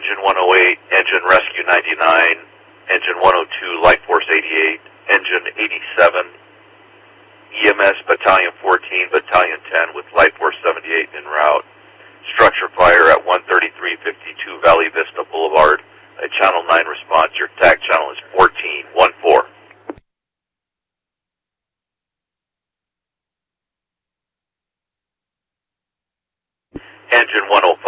Engine 108, Engine Rescue 99, Engine 102, Life Force 88, Engine 87, EMS Battalion 14, Battalion 10 with Life Force 78 en route. Structure fire at 13352 Valley Vista Boulevard. A Channel 9 response. Your TAC channel is 1414. Engine 105.